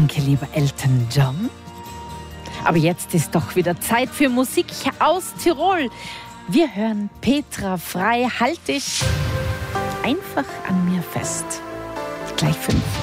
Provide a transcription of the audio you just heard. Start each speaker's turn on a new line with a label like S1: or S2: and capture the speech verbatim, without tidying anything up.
S1: Danke, lieber Elton John. Aber jetzt ist doch wieder Zeit für Musik aus Tirol. Wir hören Petra Frei, halt dich einfach an mir fest. Gleich fünf.